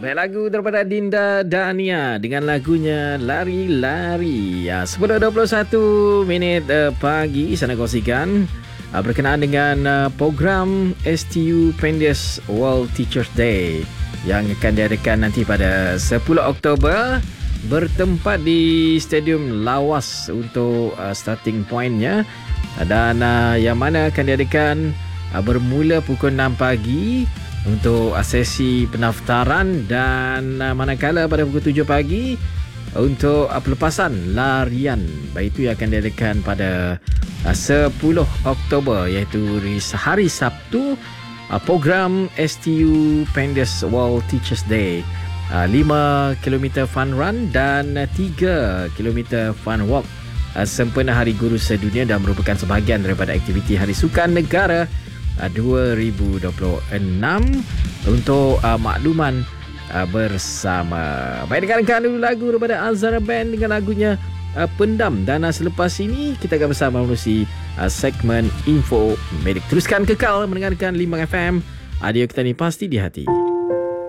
Baik, lagu daripada Dinda Dania dengan lagunya Lari-Lari. 10.21 minit pagi sana kongsikan berkenaan dengan program STU Pendes World Teachers Day yang akan diadakan nanti pada 10 Oktober bertempat di Stadium Lawas untuk starting pointnya, dan yang mana akan diadakan bermula pukul 6 pagi untuk sesi pendaftaran, dan manakala pada pukul 7 pagi untuk pelepasan larian. Baik, itu yang akan diadakan pada 10 Oktober iaitu hari Sabtu. Program STU Pendes World Teachers Day, 5 km fun run dan 3 km fun walk sempena Hari Guru Sedunia dan merupakan sebahagian daripada aktiviti Hari Sukan Negara 2026 untuk makluman bersama. Baik, dengarkan dulu lagu daripada Azhar Band dengan lagunya Pendam, dan selepas ini kita akan bersama menerusi segmen Info Medik. Teruskan kekal mendengarkan 5FM. Audio kita ni pasti di hati.